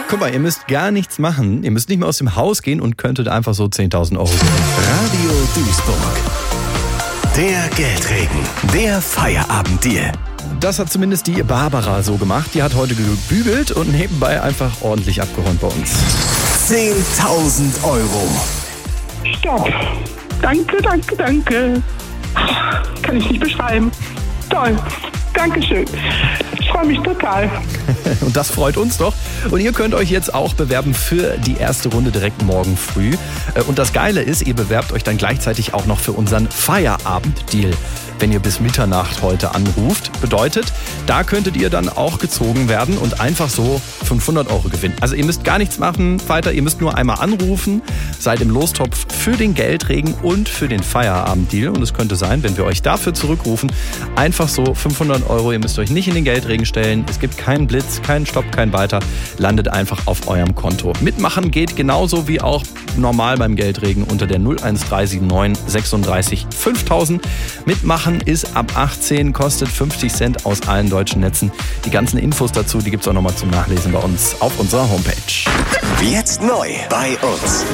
Guck mal, ihr müsst gar nichts machen. Ihr müsst nicht mehr aus dem Haus gehen und könntet einfach so 10.000 Euro gewinnen. Radio Duisburg. Der Geldregen. Der Feierabenddeal. Das hat zumindest die Barbara so gemacht. Die hat heute gebügelt und nebenbei einfach ordentlich abgeräumt bei uns. 10.000 Euro. Stopp. Danke. Kann ich nicht beschreiben. Toll. Dankeschön. Ich freue mich total. Und das freut uns doch. Und ihr könnt euch jetzt auch bewerben für die erste Runde direkt morgen früh. Und das Geile ist, ihr bewerbt euch dann gleichzeitig auch noch für unseren Feierabenddeal, wenn ihr bis Mitternacht heute anruft. Bedeutet, da könntet ihr dann auch gezogen werden und einfach so 500 Euro gewinnen. Also ihr müsst gar nichts machen weiter, ihr müsst nur einmal anrufen, seid im Lostopf für den Geldregen und für den Feierabenddeal. Und es könnte sein, wenn wir euch dafür zurückrufen, einfach so 500 Euro, ihr müsst euch nicht in den Geldregen stellen, es gibt keinen Blitz, keinen Stopp, kein Weiter, landet einfach auf eurem Konto. Mitmachen geht genauso wie auch normal beim Geldregen unter der 01379 36 5000. Mitmachen ist ab 18, kostet 50 Cent aus allen deutschen Netzen. Die ganzen Infos dazu, die gibt es auch nochmal zum Nachlesen bei uns auf unserer Homepage. Jetzt neu bei uns.